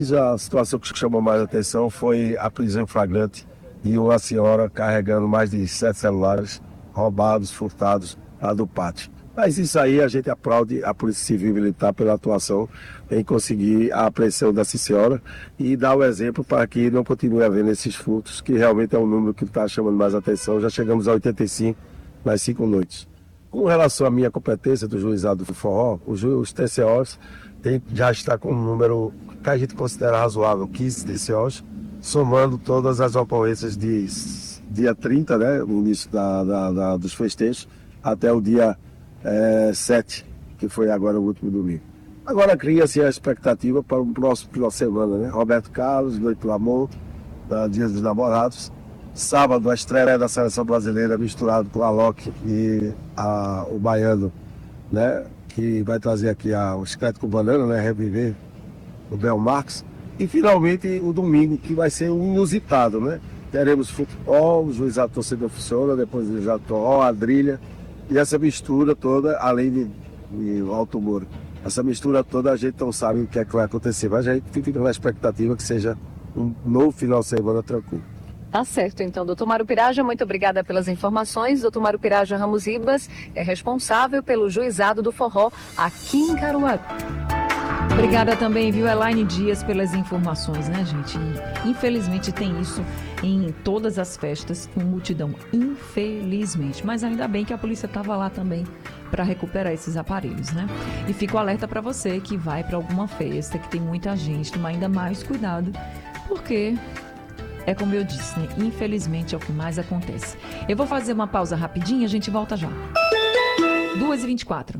A situação que chamou mais atenção foi a prisão em flagrante de uma senhora carregando mais de 7 celulares roubados, furtados lá do pátio. Mas isso aí a gente aplaude a Polícia Civil e Militar pela atuação em conseguir a apreensão dessa senhora e dar o exemplo para que não continue havendo esses furtos, que realmente é um número que está chamando mais atenção. Já chegamos a 85 nas 5 noites. Com relação à minha competência do juizado do Forró, os TCOs já está com um número que a gente considera razoável, 15 TCOs, somando todas as ocorrências de dia 30, né, o início dos festejos, até o dia 7, que foi agora o último domingo. Agora cria-se a expectativa para o próximo final de semana, né? Roberto Carlos, Noite do Amor, Dia dos Namorados. Sábado, a estreia da Seleção Brasileira misturado com a Alok e o Baiano, né? Que vai trazer aqui o Chiclete com Banana, né? Reviver o Bel Marques. E finalmente o domingo, que vai ser um inusitado, né? Teremos futebol, o juizado torcedor funciona, depois o juizado toró, a drilha. E essa mistura toda, além de Alto Moro, essa mistura toda a gente não sabe o que é que vai acontecer, mas a gente fica na expectativa que seja um novo final de semana tranquilo. Tá certo, então, doutor Mário Piraja, muito obrigada pelas informações. Doutor Mário Piraja Ramos Ribas é responsável pelo juizado do Forró aqui em Caruaru. Obrigada também, viu, Elaine Dias, pelas informações, né, gente? E, infelizmente tem isso em todas as festas com multidão, infelizmente. Mas ainda bem que a polícia estava lá também para recuperar esses aparelhos, né? E fico alerta para você que vai para alguma festa, que tem muita gente, tomar ainda mais cuidado, porque é como eu disse, né? Infelizmente é o que mais acontece. Eu vou fazer uma pausa rapidinha, a gente volta já. 2h24.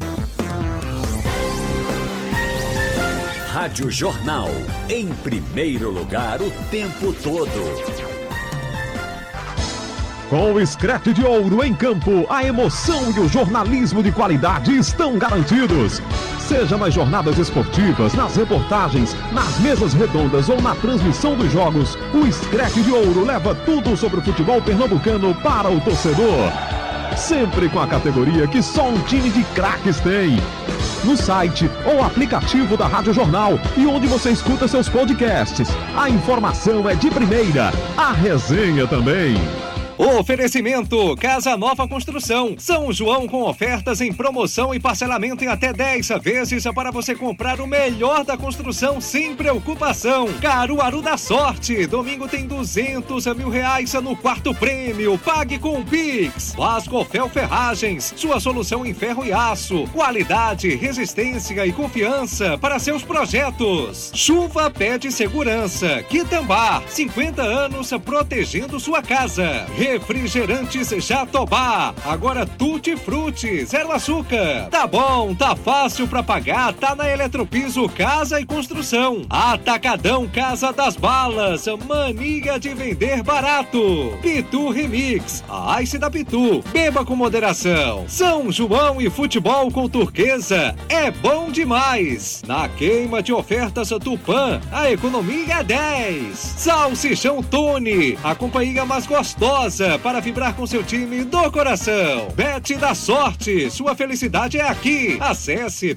Rádio Jornal, em primeiro lugar o tempo todo. Com o Screte de Ouro em campo, a emoção e o jornalismo de qualidade estão garantidos. Seja nas jornadas esportivas, nas reportagens, nas mesas redondas ou na transmissão dos jogos, o Screte de Ouro leva tudo sobre o futebol pernambucano para o torcedor. Sempre com a categoria que só um time de craques tem. No site ou aplicativo da Rádio Jornal e onde você escuta seus podcasts. A informação é de primeira, a resenha também. Oferecimento Casa Nova Construção. São João com ofertas em promoção e parcelamento em até 10 vezes para você comprar o melhor da construção sem preocupação. Caruaru da Sorte. Domingo tem 200 mil reais no quarto prêmio. Pague com o Pix. Vascofel Ferragens. Sua solução em ferro e aço. Qualidade, resistência e confiança para seus projetos. Chuva pede segurança. Quitambá. 50 anos protegendo sua casa. Refrigerantes Jatobá, agora Tutti Frutti, 0 açúcar. Tá bom, tá fácil pra pagar, tá na Eletropiso Casa e Construção. Atacadão Casa das Balas, mania de vender barato. Pitu Remix, a Ice da Pitu, beba com moderação. São João e futebol com Turquesa, é bom demais. Na queima de ofertas Tupã, a economia é 10. Salsichão Tony, a companhia mais gostosa para vibrar com seu time do coração. Bet da Sorte, sua felicidade é aqui. Acesse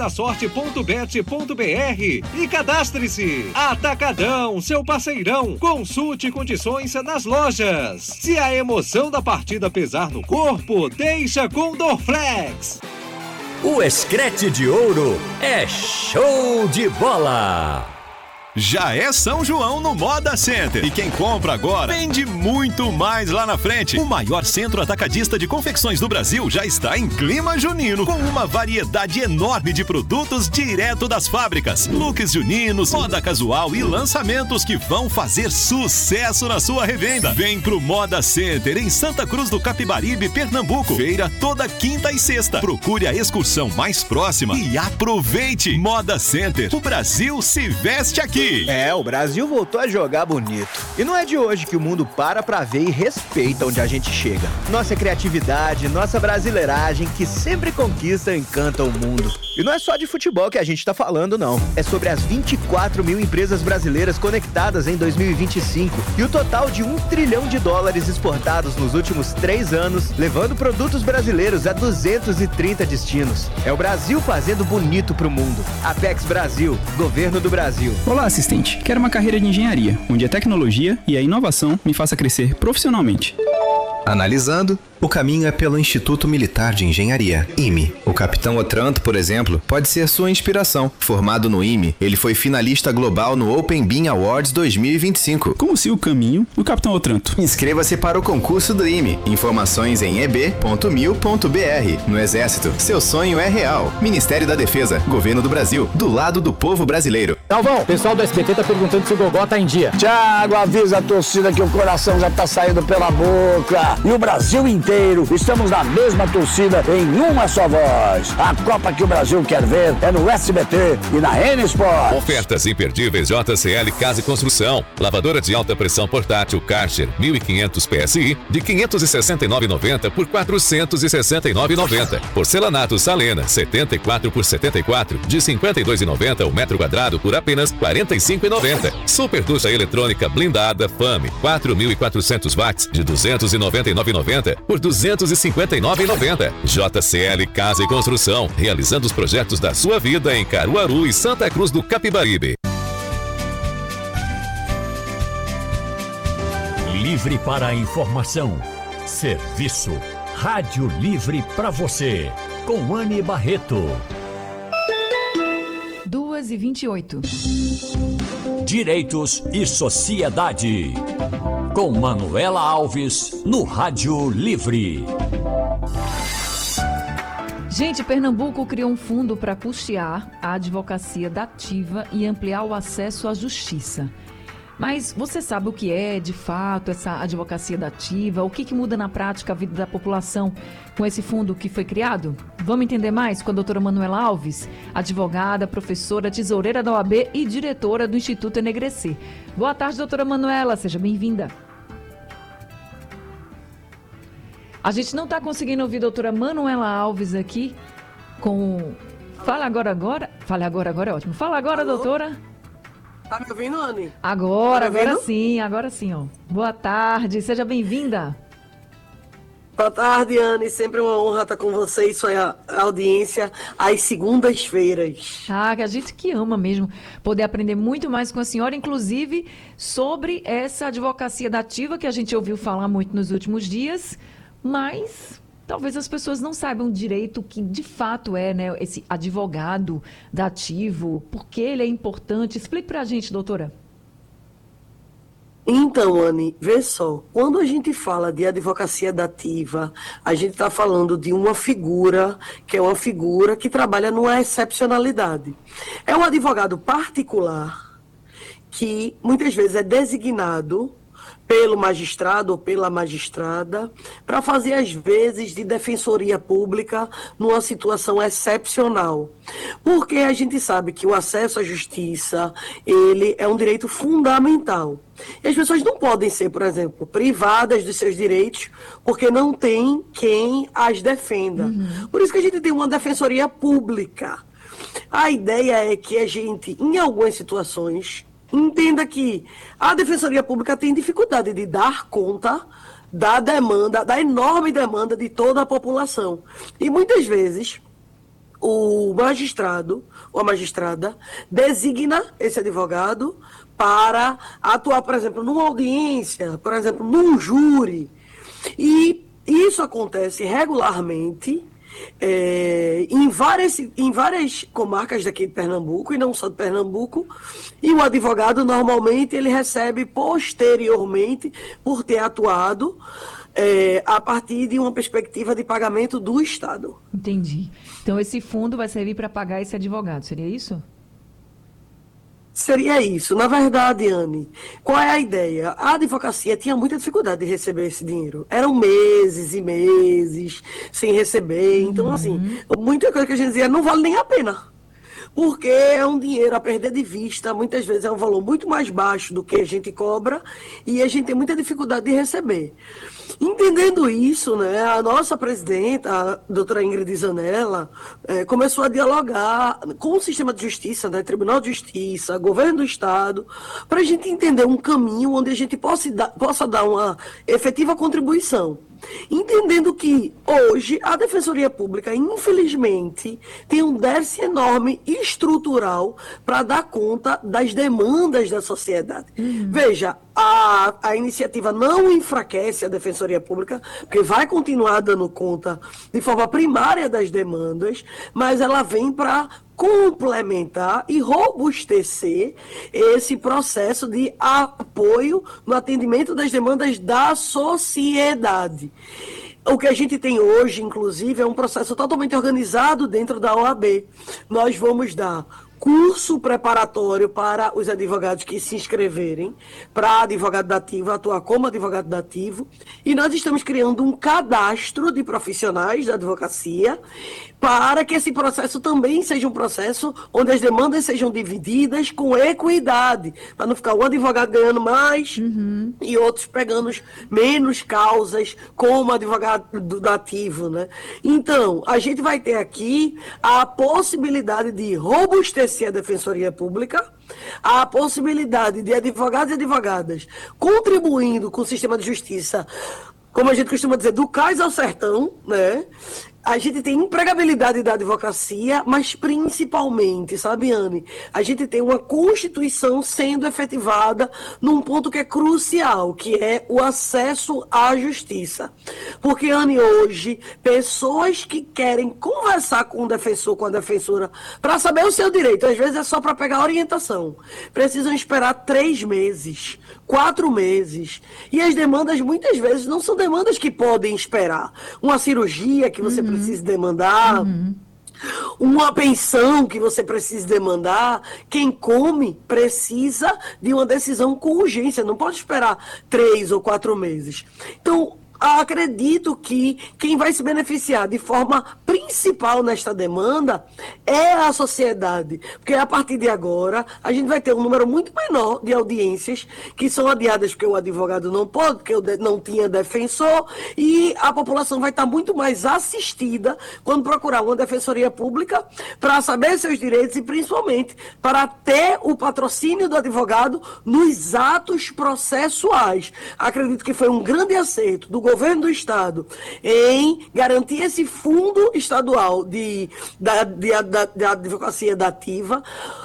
betdasorte.bet.br e cadastre-se. Atacadão, seu parceirão. Consulte condições nas lojas. Se a emoção da partida pesar no corpo, deixa com Dorflex. O Screte de Ouro é show de bola. Já é São João no Moda Center. E quem compra agora vende muito mais lá na frente. O maior centro atacadista de confecções do Brasil já está em clima junino, com uma variedade enorme de produtos direto das fábricas. Looks juninos, moda casual e lançamentos que vão fazer sucesso na sua revenda. Vem pro Moda Center em Santa Cruz do Capibaribe, Pernambuco. Feira toda quinta e sexta. Procure a excursão mais próxima e aproveite. Moda Center. O Brasil se veste aqui. O Brasil voltou a jogar bonito. E não é de hoje que o mundo para pra ver e respeita onde a gente chega. Nossa criatividade, nossa brasileiragem que sempre conquista e encanta o mundo. E não é só de futebol que a gente tá falando, não. É sobre as 24 mil empresas brasileiras conectadas em 2025 e o total de $1 trilhão exportados nos últimos 3 anos, levando produtos brasileiros a 230 destinos. É o Brasil fazendo bonito pro mundo. Apex Brasil, Governo do Brasil. Olá, assistente. Quero uma carreira de engenharia, onde a tecnologia e a inovação me faça crescer profissionalmente. Analisando, o caminho é pelo Instituto Militar de Engenharia, IME. O Capitão Otranto, por exemplo, pode ser sua inspiração. Formado no IME, ele foi finalista global no Open Bean Awards 2025. Como se o caminho do Capitão Otranto. Inscreva-se para o concurso do IME. Informações em eb.mil.br. No Exército, seu sonho é real. Ministério da Defesa, Governo do Brasil, do lado do povo brasileiro. Galvão, o pessoal do SBT tá perguntando se o Gogó tá em dia. Thiago, avisa a torcida que o coração já tá saindo pela boca. E o Brasil inteiro, estamos na mesma torcida em uma só voz. A Copa que o Brasil quer ver é no SBT e na N Sport. Ofertas imperdíveis JCL Casa e Construção. Lavadora de alta pressão portátil Karcher 1500 PSI de R$ 569,90 por R$ 469,90. Porcelanato Salena 74 por 74 de R$ 52,90 o metro quadrado por apenas R$ 45,90. Super ducha eletrônica blindada Fame 4.400 watts de R$ 299,90 por R$ 259,90. JCL Casa e Construção, realizando os projetos da sua vida em Caruaru e Santa Cruz do Capibaribe. Livre para a informação. Serviço. Rádio Livre para você. Com Anne Barreto. 2h28. Direitos e Sociedade. Com Manuela Alves, no Rádio Livre. Gente, Pernambuco criou um fundo para custear a advocacia dativa e ampliar o acesso à justiça. Mas você sabe o que é, de fato, essa advocacia dativa? O que muda na prática a vida da população com esse fundo que foi criado? Vamos entender mais com a doutora Manuela Alves, advogada, professora, tesoureira da OAB e diretora do Instituto Enegrecer. Boa tarde, doutora Manuela, seja bem-vinda. A gente não está conseguindo ouvir a doutora Manuela Alves aqui com... Fala agora é ótimo. Fala agora, alô? Doutora. Tá me ouvindo, Anne? Agora sim, ó. Boa tarde, seja bem-vinda. Boa tarde, Anne. Sempre uma honra estar com você e sua audiência às segundas-feiras. Ah, que a gente que ama mesmo poder aprender muito mais com a senhora, inclusive sobre essa advocacia dativa que a gente ouviu falar muito nos últimos dias, mas talvez as pessoas não saibam direito o que de fato é, né, esse advogado dativo, por que ele é importante. Explique pra gente, doutora. Então, Anne, vê só, quando a gente fala de advocacia dativa, a gente está falando de uma figura, que é uma figura que trabalha numa excepcionalidade. É um advogado particular que muitas vezes é designado pelo magistrado ou pela magistrada, para fazer, às vezes, de defensoria pública numa situação excepcional. Porque a gente sabe que o acesso à justiça, ele é um direito fundamental. E as pessoas não podem ser, por exemplo, privadas dos seus direitos, porque não tem quem as defenda. Por isso que a gente tem uma defensoria pública. A ideia é que a gente, em algumas situações, entenda que a Defensoria Pública tem dificuldade de dar conta da demanda, da enorme demanda de toda a população. E muitas vezes o magistrado ou a magistrada designa esse advogado para atuar, por exemplo, numa audiência, por exemplo, num júri. E isso acontece regularmente em várias comarcas daqui de Pernambuco, e não só de Pernambuco, e o advogado normalmente ele recebe posteriormente por ter atuado a partir de uma perspectiva de pagamento do Estado. Entendi. Então esse fundo vai servir para pagar esse advogado, seria isso? Seria isso. Na verdade, Anne, qual é a ideia? A advocacia tinha muita dificuldade de receber esse dinheiro. Eram meses e meses sem receber. Então, assim, muita coisa que a gente dizia não vale nem a pena. porque é um dinheiro a perder de vista, muitas vezes é um valor muito mais baixo do que a gente cobra e a gente tem muita dificuldade de receber. Entendendo isso, né, a nossa presidenta, a doutora Ingrid Zanella, começou a dialogar com o sistema de justiça, né, Tribunal de Justiça, governo do Estado, para a gente entender um caminho onde a gente possa dar uma efetiva contribuição. Entendendo que hoje a Defensoria Pública, infelizmente, tem um déficit enorme estrutural para dar conta das demandas da sociedade. Veja, a iniciativa não enfraquece a Defensoria Pública, porque vai continuar dando conta de forma primária das demandas, mas ela vem para complementar e robustecer esse processo de apoio no atendimento das demandas da sociedade. O que a gente tem hoje, inclusive, é um processo totalmente organizado dentro da OAB. Nós vamos dar curso preparatório para os advogados que se inscreverem para advogado dativo, atuar como advogado dativo, e nós estamos criando um cadastro de profissionais da advocacia para que esse processo também seja um processo onde as demandas sejam divididas com equidade, para não ficar um advogado ganhando mais e outros pegando menos causas como advogado dativo, né? Então, a gente vai ter aqui a possibilidade de robustecer a Defensoria Pública, a possibilidade de advogados e advogadas contribuindo com o sistema de justiça, como a gente costuma dizer, do cais ao sertão, né? A gente tem empregabilidade da advocacia, mas principalmente, sabe, Anne, a gente tem uma Constituição sendo efetivada num ponto que é crucial, que é o acesso à justiça. Porque, Anne, hoje, pessoas que querem conversar com o defensor, com a defensora, para saber o seu direito, às vezes é só para pegar orientação, precisam esperar 3 meses, 4 meses. E as demandas, muitas vezes, não são demandas que podem esperar. Uma cirurgia que você precisa demandar, uma pensão que você precisa demandar, quem come precisa de uma decisão com urgência, não pode esperar 3 ou 4 meses. Então, acredito que quem vai se beneficiar de forma principal nesta demanda é a sociedade, porque a partir de agora a gente vai ter um número muito menor de audiências que são adiadas porque o advogado não pode, porque não tinha defensor, e a população vai estar muito mais assistida quando procurar uma defensoria pública para saber seus direitos e principalmente para ter o patrocínio do advogado nos atos processuais. Acredito que foi um grande acerto do governo do Estado em garantir esse fundo estadual da advocacia dativa,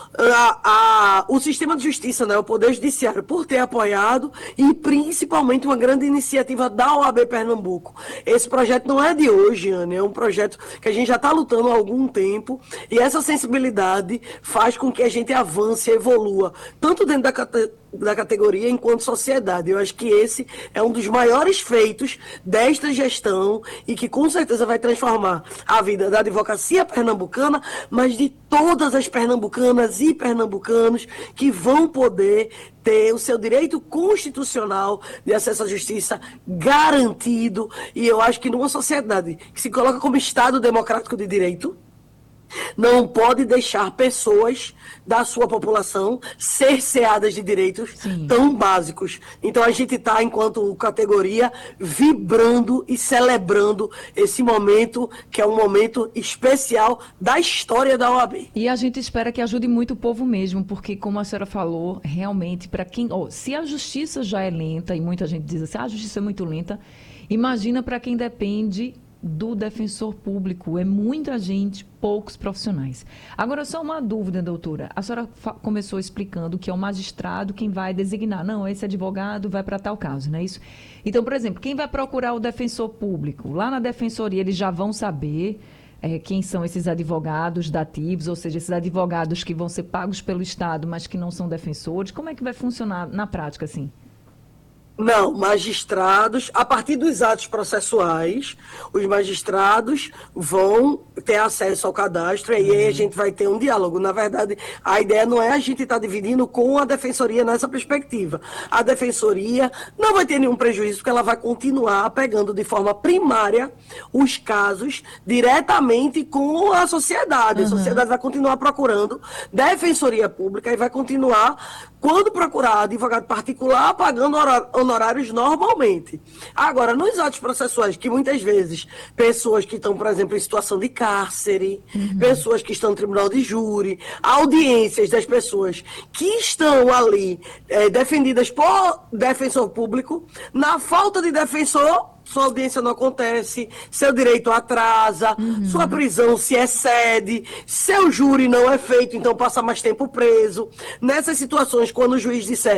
o sistema de justiça, né, o Poder Judiciário, por ter apoiado, e principalmente uma grande iniciativa da OAB Pernambuco. Esse projeto não é de hoje, Ana, é um projeto que a gente já está lutando há algum tempo, e essa sensibilidade faz com que a gente avance e evolua, tanto dentro da categoria enquanto sociedade. Eu acho que esse é um dos maiores feitos desta gestão e que com certeza vai transformar a vida da advocacia pernambucana, mas de todas as pernambucanas e pernambucanos que vão poder ter o seu direito constitucional de acesso à justiça garantido. E eu acho que numa sociedade que se coloca como Estado democrático de direito, não pode deixar pessoas da sua população cerceadas de direitos tão básicos. Então a gente está, enquanto categoria, vibrando e celebrando esse momento, que é um momento especial da história da OAB. E a gente espera que ajude muito o povo mesmo, porque, como a senhora falou, realmente, para quem... se a justiça já é lenta, e muita gente diz assim, a justiça é muito lenta, imagina para quem depende do defensor público. É muita gente, poucos profissionais. Agora, só uma dúvida, doutora. A senhora começou explicando que é o magistrado quem vai designar. Não, esse advogado vai para tal caso, não é isso? Então, por exemplo, quem vai procurar o defensor público? Lá na defensoria, eles já vão saber quem são esses advogados dativos, ou seja, esses advogados que vão ser pagos pelo Estado, mas que não são defensores. Como é que vai funcionar na prática, assim? Não, magistrados, a partir dos atos processuais, os magistrados vão ter acesso ao cadastro e aí a gente vai ter um diálogo. Na verdade, a ideia não é a gente estar dividindo com a defensoria nessa perspectiva. A defensoria não vai ter nenhum prejuízo porque ela vai continuar pegando de forma primária os casos diretamente com a sociedade. A sociedade vai continuar procurando defensoria pública e vai continuar, quando procurar advogado particular, pagando honorários normalmente. Agora, nos atos processuais, que muitas vezes pessoas que estão, por exemplo, em situação de cárcere, pessoas que estão no tribunal de júri, audiências das pessoas que estão ali defendidas por defensor público, na falta de defensor, sua audiência não acontece, seu direito atrasa, sua prisão se excede, seu júri não é feito, então passa mais tempo preso. Nessas situações, quando o juiz disser